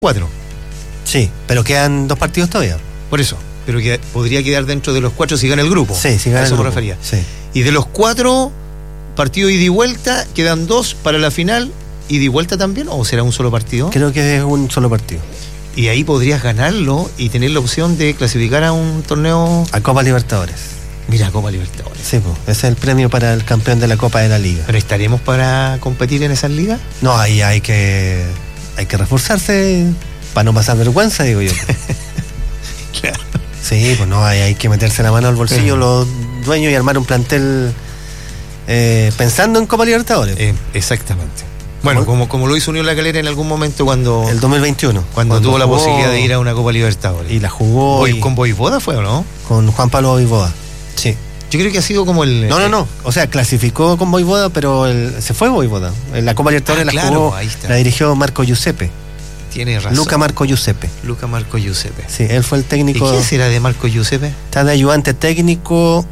4. Sí, pero quedan 2 partidos todavía. Por eso. Pero que podría quedar dentro de los 4 si gana el grupo. Sí, si gana a eso el grupo. me refería. Sí. Y de los 4 partidos ida y vuelta, quedan 2 para la final. ¿Ida y vuelta también? ¿O será un solo partido? Creo que es un solo partido. Y ahí podrías ganarlo y tener la opción de clasificar a un torneo. A Copa Libertadores. Mira, Copa Libertadores. Sí, pues, ese es el premio para el campeón de la Copa de la Liga. ¿Pero estaremos para competir en esas ligas? No, ahí hay que reforzarse para no pasar vergüenza, digo yo. Claro. Sí, pues no, hay que meterse la mano al bolsillo los dueños y armar un plantel pensando en Copa Libertadores. Exactamente. Bueno, como lo hizo Unión La Calera en algún momento cuando... El 2021. Cuando tuvo la posibilidad de ir a una Copa Libertadores. Y la jugó... ¿Con Voivoda fue o no? Con Juan Pablo Voivoda, sí. Yo creo que ha sido como el... No. O sea, clasificó con Voivoda, pero se fue Voivoda. En la Copa Libertadores jugó, la dirigió Marco Giuseppe. Tiene razón. Luca Marco Giuseppe. Sí, él fue el técnico. ¿Y qué será de Marco Giuseppe? Está de ayudante técnico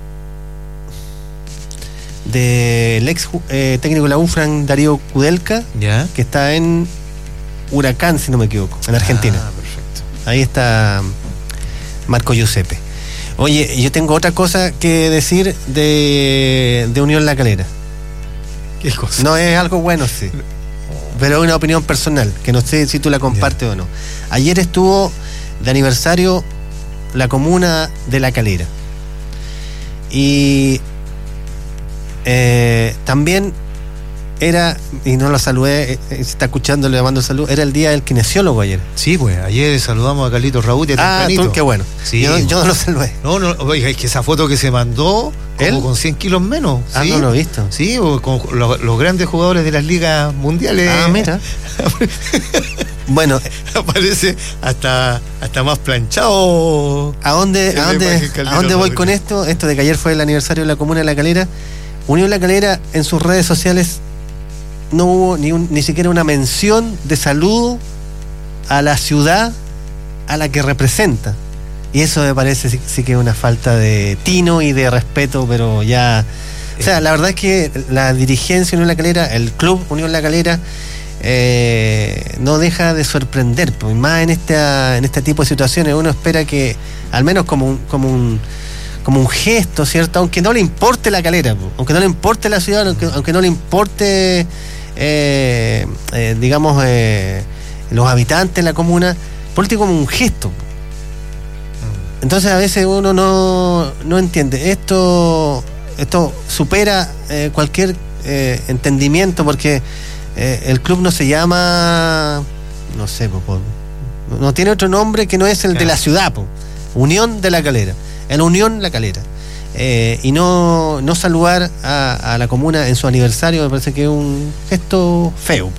del ex técnico de la UNFRAN, Darío Kudelka, ¿ya? Que está en Huracán, si no me equivoco, en Argentina. Perfecto. Ahí está Marco Giuseppe. Oye, yo tengo otra cosa que decir de Unión La Calera. ¿Qué cosa? No es algo bueno, sí. Pero es una opinión personal, que no sé si tú la compartes o no. Ayer estuvo de aniversario la comuna de La Calera. Y también era, y no lo saludé, se está escuchando, le mando salud, era el día del kinesiólogo ayer. Sí, pues, ayer saludamos a Carlitos Raúl. Tú, qué bueno. Sí, yo no lo saludé. No, oiga, es que esa foto que se mandó, ¿él? como con 100 kilos menos. ¿Sí? No lo he visto. Sí, con los grandes jugadores de las ligas mundiales. Mira. Bueno, aparece hasta más planchado. ¿A dónde voy con esto? Esto de que ayer fue el aniversario de la comuna de La Calera. Unión La Calera en sus redes sociales no hubo ni siquiera una mención de saludo a la ciudad a la que representa. Y eso me parece sí que es una falta de tino y de respeto, pero ya... O sea, la verdad es que la dirigencia Unión La Calera, el club Unión La Calera, no deja de sorprender, pues, más en este tipo de situaciones. Uno espera que, al menos como un gesto, ¿cierto? Aunque no le importe La Calera, aunque no le importe la ciudad, aunque no le importe, digamos, los habitantes de la comuna, por último como un gesto. Entonces a veces uno no entiende. Esto supera cualquier entendimiento, porque el club no se llama, no sé, no tiene otro nombre que no es el de la ciudad, Unión de La Calera. En Unión La Calera. Y no saludar a la comuna en su aniversario me parece que es un gesto feo.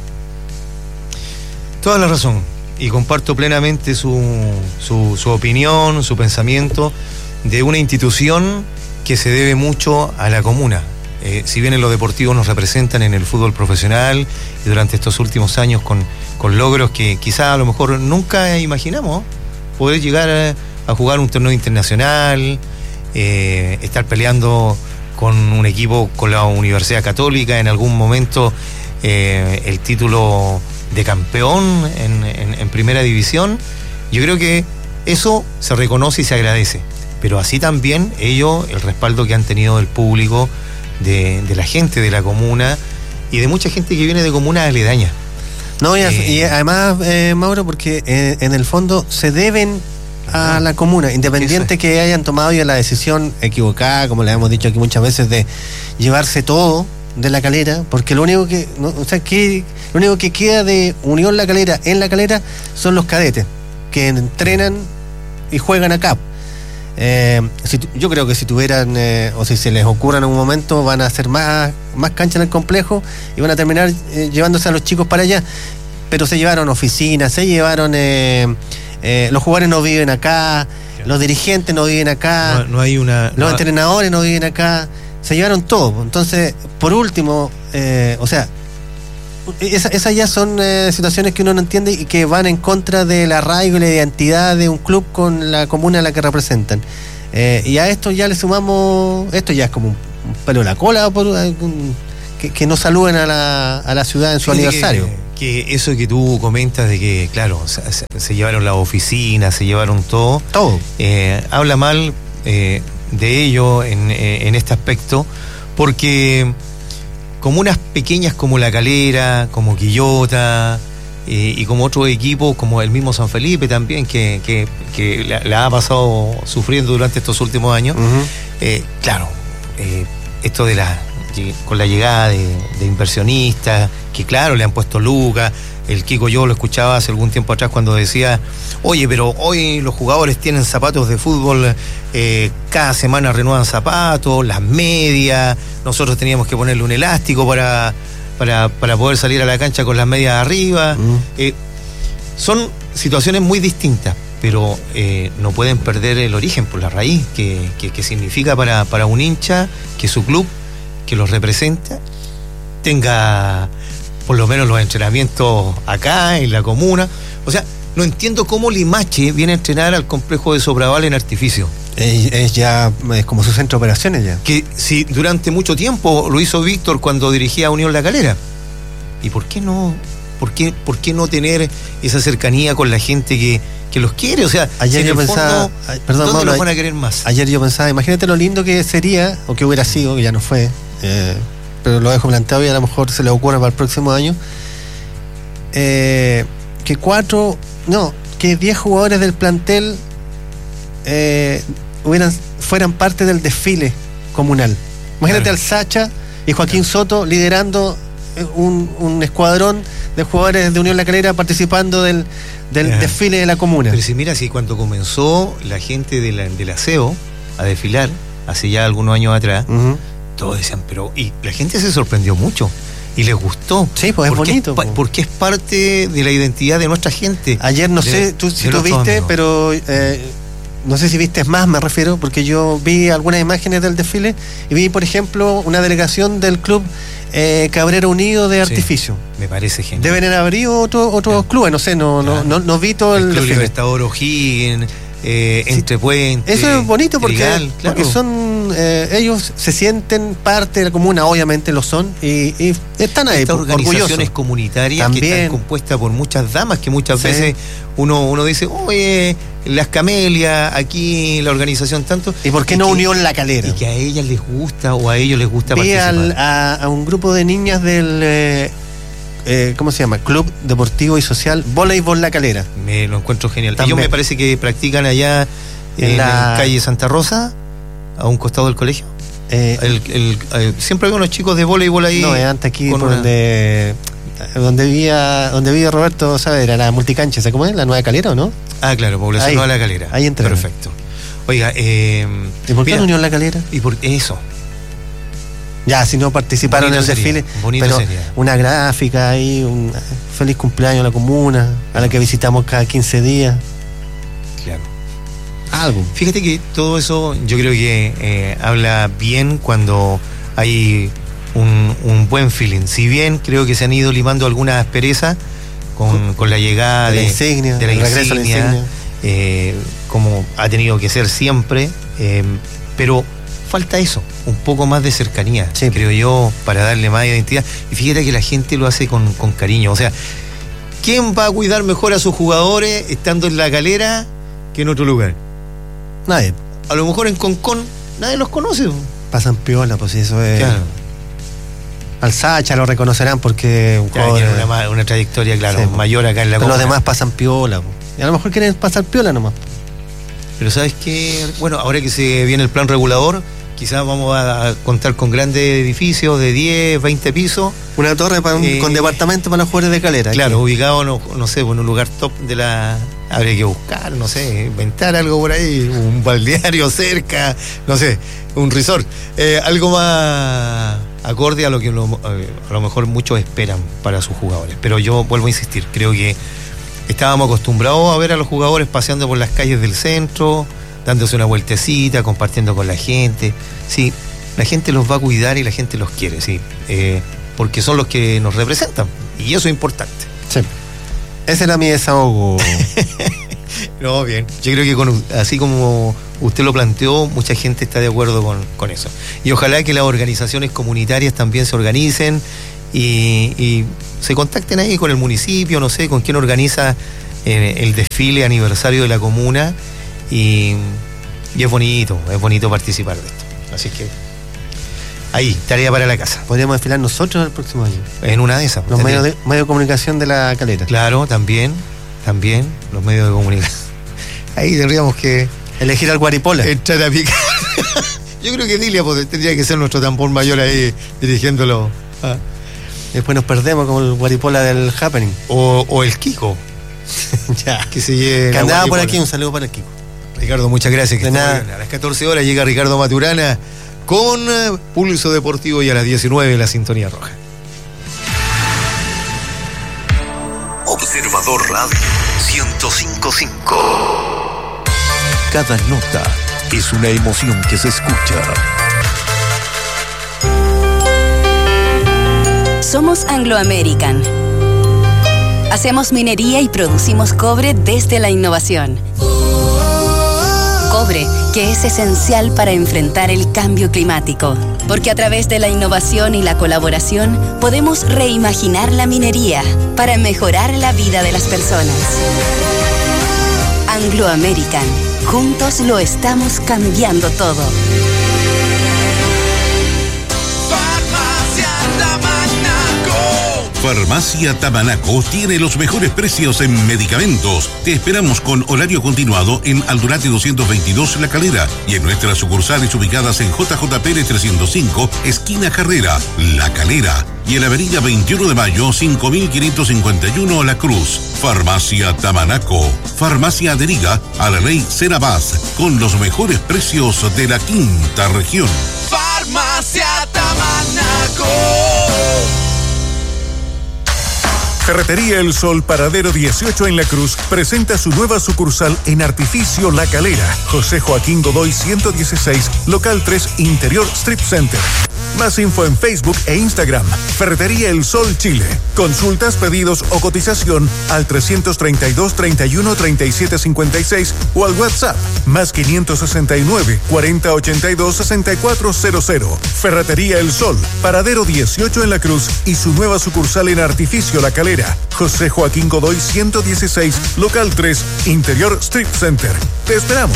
Toda la razón. Y comparto plenamente su opinión, su pensamiento de una institución que se debe mucho a la comuna. Si bien en lo deportivo nos representan en el fútbol profesional y durante estos últimos años con logros que quizá a lo mejor nunca imaginamos, poder llegar a jugar un torneo internacional, estar peleando con un equipo, con la Universidad Católica, en algún momento el título de campeón en primera división. Yo creo que eso se reconoce y se agradece, pero así también ellos, el respaldo que han tenido del público, de la gente de la comuna y de mucha gente que viene de comunas aledañas. No, y además, Mauro, porque en el fondo se deben a la comuna, independiente que hayan tomado ya la decisión equivocada, como le hemos dicho aquí muchas veces, de llevarse todo de La Calera, porque lo único que queda de Unión La Calera en La Calera son los cadetes que entrenan y juegan acá. Yo creo que si tuvieran o si se les ocurra en algún momento, van a hacer más cancha en el complejo y van a terminar llevándose a los chicos para allá, pero se llevaron oficinas, se llevaron los jugadores no viven acá, los dirigentes no viven acá, los entrenadores no viven acá, se llevaron todo. Entonces, por último, esas ya son situaciones que uno no entiende y que van en contra del arraigo y la identidad de un club con la comuna a la que representan. Y a esto ya le sumamos, esto ya es como un pelo en la cola, que no saluden a la ciudad en su aniversario. que eso que tú comentas de que, claro, se llevaron las oficinas, se llevaron todo. Habla mal de ello en este aspecto, porque comunas pequeñas como La Calera, como Quillota, y como otros equipos, como el mismo San Felipe también, que la ha pasado sufriendo durante estos últimos años, claro, esto de con la llegada de inversionistas, que claro, le han puesto lucas. El Kiko, yo lo escuchaba hace algún tiempo atrás cuando decía, oye, pero hoy los jugadores tienen zapatos de fútbol, cada semana renuevan zapatos, las medias, nosotros teníamos que ponerle un elástico para poder salir a la cancha con las medias arriba. Son situaciones muy distintas, pero no pueden perder el origen por la raíz, que significa para un hincha que su club, que los representa, tenga por lo menos los entrenamientos acá, en la comuna. O sea, no entiendo cómo Limache viene a entrenar al complejo de Sopraval en Artificio. Es como su centro de operaciones ya. Que si durante mucho tiempo lo hizo Víctor cuando dirigía a Unión La Calera. ¿Y por qué no? ¿Por qué no tener esa cercanía con la gente que los quiere? O sea, ayer yo pensaba, ¿dónde los van a querer más? Ayer yo pensaba, imagínate lo lindo que sería, o que hubiera sido, que ya no fue, pero lo dejo planteado y a lo mejor se le ocurre para el próximo año, que 10 jugadores del plantel fueran parte del desfile comunal. Imagínate al Sacha y Joaquín Soto liderando un escuadrón de jugadores de Unión La Calera participando del desfile de la comuna. Pero si mira, si cuando comenzó la gente del aseo a desfilar, hace ya algunos años atrás, todos decían, y la gente se sorprendió mucho y les gustó. Sí, pues es bonito. Porque es parte de la identidad de nuestra gente. Ayer no sé si tú viste, pero no sé si viste más, me refiero, porque yo vi algunas imágenes del desfile y vi, por ejemplo, una delegación del club Cabrera Unido de Artificio. Me parece genial. Deben haber abierto otros clubes, no sé, no vi todo el Club Libertador O'Higgins, Entre Puentes. Eso es bonito porque, Trigal, claro. Porque son ellos se sienten parte de la comuna, obviamente lo son, y están ahí. Estas organizaciones orgullosos. Comunitarias también, que están compuestas por muchas damas, que muchas veces uno dice, oye, las Camelias, aquí la organización tanto. ¿Y por qué no Unión La Calera? Y que a ellas les gusta o a ellos les gusta Vi participar. a un grupo de niñas del ¿cómo se llama? Club Deportivo y Social Voleibol La Calera. Me lo encuentro genial. También. Ellos me parece que practican allá en la calle Santa Rosa, a un costado del colegio. Siempre había unos chicos de voleibol ahí. No, antes aquí por donde vivía Roberto Saavedra, la multicancha, ¿sabes cómo es? La Nueva Calera, ¿o no? Ah, claro, población Nueva La Calera. Ahí entra. Perfecto. Oiga, ¿y por qué no Unión La Calera? Y por eso. Ya, si no participaron en el desfile, pero sería una gráfica ahí, un feliz cumpleaños a la comuna, a la que visitamos cada 15 días. Claro. Algo. Fíjate que todo eso yo creo que habla bien cuando hay un buen feeling. Si bien creo que se han ido limando algunas asperezas con la llegada de la insignia, regreso a la insignia, como ha tenido que ser siempre, pero falta eso, un poco más de cercanía, creo yo, para darle más identidad. Y fíjate que la gente lo hace con cariño. O sea, ¿quién va a cuidar mejor a sus jugadores estando en La Calera que en otro lugar? Nadie. A lo mejor en Concón nadie los conoce. Pasan piola, pues eso es. Claro. Al Sacha lo reconocerán porque tiene una trayectoria, claro, mayor acá en la comuna. Los demás pasan piola, pues. Y a lo mejor quieren pasar piola nomás. Pero ¿sabes qué? Bueno, ahora que se viene el plan regulador, quizás vamos a contar con grandes edificios de 10, 20 pisos. Una torre con departamento para los jugadores de Calera. Claro, aquí, ubicado, no sé, en un lugar top de la... Habría que buscar, no sé, inventar algo por ahí, un balneario cerca, no sé, un resort. Algo más acorde a lo que a lo mejor muchos esperan para sus jugadores. Pero yo vuelvo a insistir, creo que estábamos acostumbrados a ver a los jugadores paseando por las calles del centro, dándose una vueltecita, compartiendo con la gente. Sí, la gente los va a cuidar y la gente los quiere, sí, porque son los que nos representan y eso es importante. Sí. Ese era mi desahogo. No, bien. Yo creo que así como usted lo planteó, mucha gente está de acuerdo con eso. Y ojalá que las organizaciones comunitarias también se organicen y se contacten ahí con el municipio, no sé, con quién organiza el desfile aniversario de la comuna, y es bonito participar de esto. Así que ahí, tarea para la casa. Podríamos desfilar nosotros el próximo año. En una de esas. Los medios de comunicación de la Calera. Claro, también, los medios de comunicación. Ahí tendríamos que elegir al Guaripola. Entrar a picar. Yo creo que Dilia tendría que ser nuestro tambor mayor ahí, dirigiéndolo. Después nos perdemos como el Guaripola del Happening. O el Kiko. Ya. Que se lleve. Que andaba por aquí, un saludo para el Kiko. Ricardo, muchas gracias. De nada. A las 14 horas llega Ricardo Maturana con Pulso Deportivo, y a las 19 la Sintonía Roja. Observador Radio 105.5. Cada nota es una emoción que se escucha. Somos Anglo American. Hacemos minería y producimos cobre desde la innovación. Cobre, que es esencial para enfrentar el cambio climático. Porque a través de la innovación y la colaboración podemos reimaginar la minería para mejorar la vida de las personas. Anglo American. Juntos lo estamos cambiando todo. Farmacia Tamanaco tiene los mejores precios en medicamentos. Te esperamos con horario continuado en Aldurate 222 La Calera y en nuestras sucursales ubicadas en JJ Pérez 305, esquina Carrera, La Calera, y en la avenida 21 de Mayo 5551 La Cruz. Farmacia Tamanaco, farmacia adherida a la ley Senabaz, con los mejores precios de la quinta región. Farmacia Tamanaco. Ferretería El Sol, Paradero 18 en La Cruz, presenta su nueva sucursal en Artificio La Calera. José Joaquín Godoy 116, local 3, Interior Strip Center. Más info en Facebook e Instagram. Ferretería El Sol Chile. Consultas, pedidos o cotización al 332 31 37 56 o al WhatsApp más 569 40 82 6400. Ferretería El Sol, Paradero 18 en La Cruz y su nueva sucursal en Artificio La Calera. José Joaquín Godoy 116, local 3, Interior Strip Center. Te esperamos.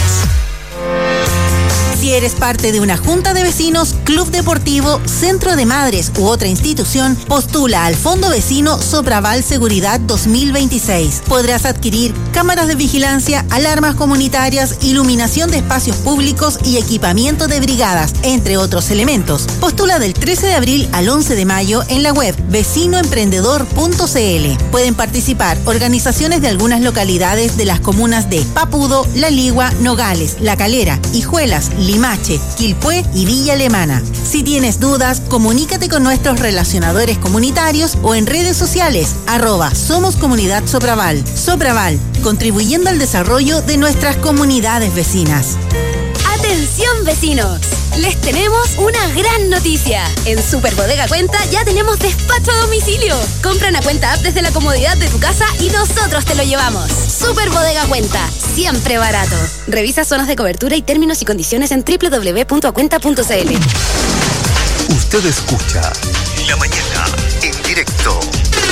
Si eres parte de una junta de vecinos, club deportivo, centro de madres u otra institución, postula al Fondo Vecino Sopraval Seguridad 2026. Podrás adquirir cámaras de vigilancia, alarmas comunitarias, iluminación de espacios públicos y equipamiento de brigadas, entre otros elementos. Postula del 13 de abril al 11 de mayo en la web vecinoemprendedor.cl. Pueden participar organizaciones de algunas localidades de las comunas de Papudo, La Ligua, Nogales, La Calera, Hijuelas, Limache, Quilpué y Villa Alemana. Si tienes dudas, comunícate con nuestros relacionadores comunitarios o en redes sociales, @Somos Comunidad Sopraval. Sopraval, contribuyendo al desarrollo de nuestras comunidades vecinas. ¡Atención, vecinos! Les tenemos una gran noticia. En Super Bodega Cuenta ya tenemos despacho a domicilio. Compra una cuenta app desde la comodidad de tu casa y nosotros te lo llevamos. Super Bodega Cuenta, siempre barato. Revisa zonas de cobertura y términos y condiciones en www.acuenta.cl. Usted escucha La Mañana en directo.